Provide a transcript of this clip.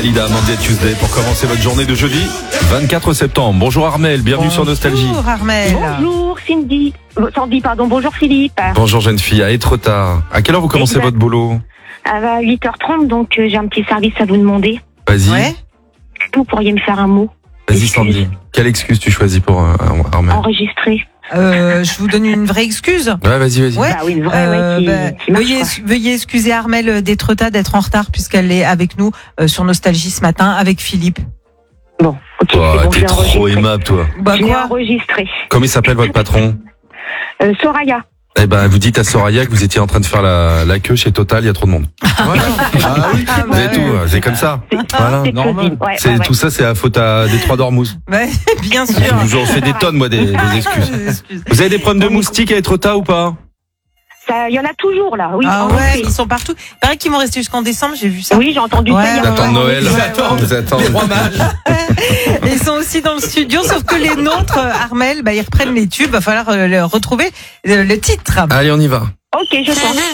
Dalida, Monday Tuesday, pour commencer votre journée de jeudi 24 septembre. Bonjour Armel, bienvenue sur Nostalgie. Bonjour Armel. Bonjour Sandy, bonjour Philippe. Bonjour jeune fille, à Étretat. À quelle heure vous commencez votre boulot? À 8h30, donc j'ai un petit service à vous demander. Vas-y, Ouais. Vous pourriez me faire un mot vas-y Sandy. Quelle excuse tu choisis pour Armel? enregistré. Je vous donne une vraie excuse. Ouais, vas-y. Ouais. Bah oui, une vraie, qui marche, Veuillez excuser Armel d'Étretat d'être en retard puisqu'elle est avec nous sur Nostalgie ce matin avec Philippe. Bon, ok, Oh, c'est bon, t'es j'ai trop enregistré. aimable toi. Bah J'ai quoi? enregistré. Comment il s'appelle votre patron? Soraya. Eh ben, vous dites à Soraya que vous étiez en train de faire la queue chez Total, il y a trop de monde. Voilà. Ah oui, Ah, vous bah avez tout, ouais. c'est comme ça. Voilà. C'est Normal. plausible, ouais, C'est ouais. tout ça, c'est la faute à Détroit d'Ormuz. Ouais, bien sûr. Je vous en fais des tonnes, moi, des excuses. Vous avez des problèmes de moustiques à Étretat ou pas? Ça, il y en a toujours là, oui. Ah en ouais, effet. ils sont partout. Il paraît qu'ils vont rester jusqu'en décembre, j'ai vu ça. Oui, j'ai entendu Ouais, ça. il y a Ils attendent un- Noël. Ouais. Ils attendent. Ils sont aussi dans le studio, sauf que les nôtres, Armel, ils reprennent les tubes. Va falloir retrouver le titre. Allez, on y va. Ok, je pense.